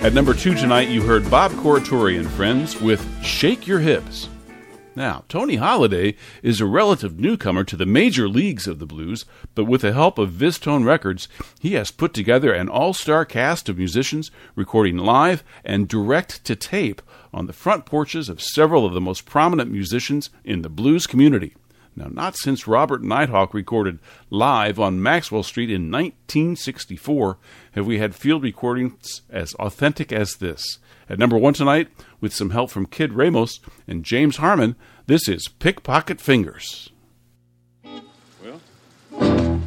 At number 2 tonight, you heard Bob Corritore and Friends with Shake Your Hips. Now, Tony Holiday is a relative newcomer to the major leagues of the blues, but with the help of VizTone Records, he has put together an all-star cast of musicians recording live and direct-to-tape on the front porches of several of the most prominent musicians in the blues community. Now, not since Robert Nighthawk recorded live on Maxwell Street in 1964 have we had field recordings as authentic as this. At number 1 tonight, with some help from Kid Ramos and James Harmon, this is Pickpocket Fingers.